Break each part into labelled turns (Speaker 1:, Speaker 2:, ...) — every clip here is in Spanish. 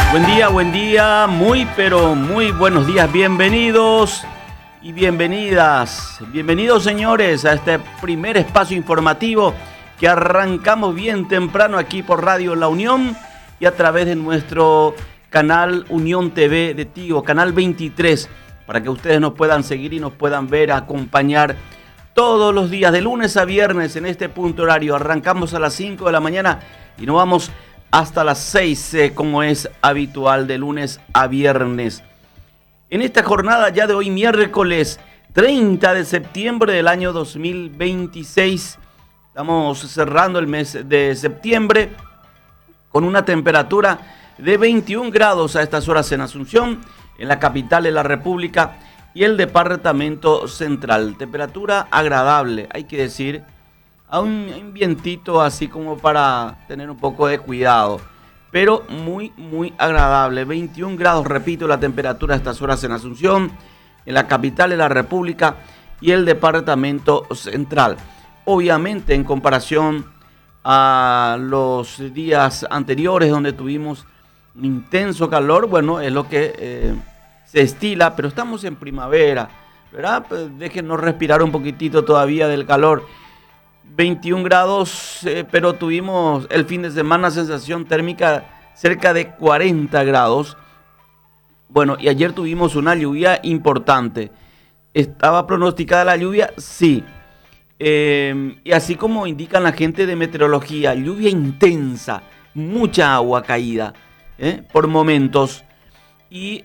Speaker 1: Buen día, muy pero muy buenos días, bienvenidos y bienvenidas. Bienvenidos señores a este primer espacio informativo que arrancamos bien temprano aquí por Radio La Unión y a través de nuestro canal Unión TV de Tigo, canal 23, para que ustedes nos puedan seguir y nos puedan ver, acompañar todos los días, de lunes a viernes en este punto horario. Arrancamos a las 5 de la mañana y nos vamos hasta las 6, como es habitual, de lunes a viernes. En esta jornada ya de hoy, miércoles 30 de septiembre del año 2026, estamos cerrando el mes de septiembre con una temperatura de 21 grados a estas horas en Asunción, en la capital de la República y el departamento central. Temperatura agradable, hay que decir. A un vientito así como para tener un poco de cuidado, pero muy agradable. 21 grados, repito, la temperatura a estas horas en Asunción, en la capital de la República y el departamento central. Obviamente en comparación a los días anteriores donde tuvimos un intenso calor, bueno, es lo que se estila, pero estamos en primavera, ¿verdad? Pues déjenos respirar un poquitito todavía del calor. 21 grados, pero tuvimos el fin de semana sensación térmica cerca de 40 grados. Bueno, y ayer tuvimos una lluvia importante. ¿Estaba pronosticada la lluvia? Sí. Y así como indican la gente de meteorología, lluvia intensa, mucha agua caída, por momentos. Y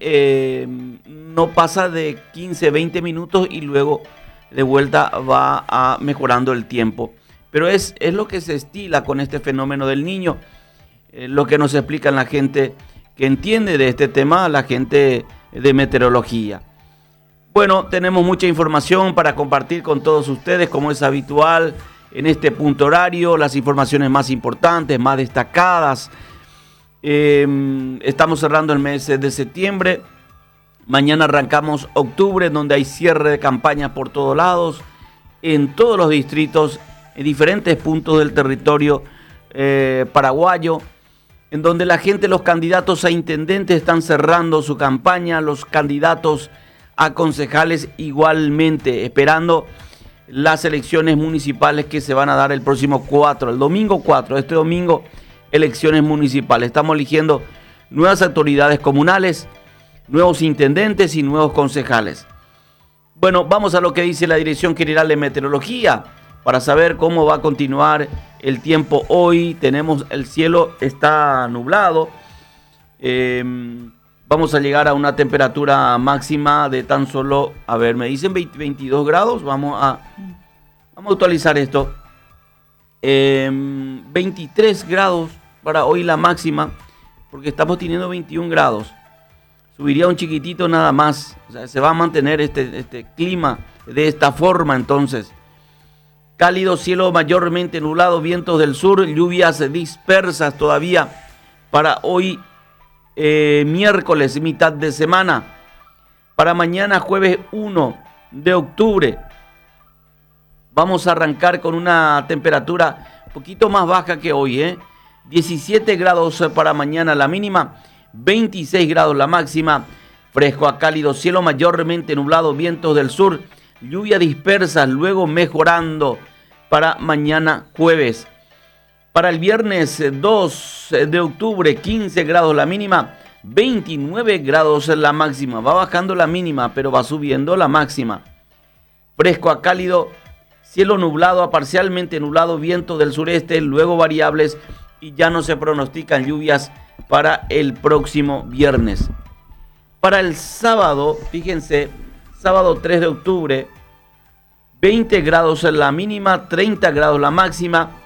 Speaker 1: no pasa de 15, 20 minutos y luego de vuelta va mejorando el tiempo. Pero es lo que se estila con este fenómeno del Niño, lo que nos explican la gente que entiende de este tema, la gente de meteorología. Bueno, tenemos mucha información para compartir con todos ustedes, como es habitual en este punto horario, las informaciones más importantes, más destacadas. Estamos cerrando el mes de septiembre. Mañana arrancamos octubre, donde hay cierre de campaña por todos lados, en todos los distritos, en diferentes puntos del territorio paraguayo, en donde la gente, los candidatos a intendentes están cerrando su campaña, los candidatos a concejales igualmente, esperando las elecciones municipales que se van a dar el próximo 4, el domingo 4, este domingo, elecciones municipales. Estamos eligiendo nuevas autoridades comunales, nuevos intendentes y nuevos concejales. Bueno, vamos a lo que dice la Dirección General de Meteorología para saber cómo va a continuar el tiempo hoy. Tenemos, el cielo está nublado. Vamos a llegar a una temperatura máxima de tan solo, a ver, me dicen 22 grados. Vamos a actualizar esto. 23 grados para hoy la máxima, porque estamos teniendo 21 grados. Subiría un chiquitito nada más. O sea, se va a mantener este clima de esta forma entonces. Cálido, cielo mayormente nublado, vientos del sur, lluvias dispersas todavía para hoy miércoles, mitad de semana. Para mañana, jueves 1 de octubre, vamos a arrancar con una temperatura un poquito más baja que hoy. 17 grados para mañana la mínima. 26 grados la máxima, fresco a cálido, cielo mayormente nublado, vientos del sur, lluvia dispersa, luego mejorando para mañana jueves. Para el viernes 2 de octubre, 15 grados la mínima, 29 grados la máxima. Va bajando la mínima, pero va subiendo la máxima. Fresco a cálido, cielo nublado a parcialmente nublado, viento del sureste, luego variables y ya no se pronostican lluvias para el próximo viernes. Para el sábado, fíjense, sábado 3 de octubre, 20 grados la mínima, 30 grados la máxima,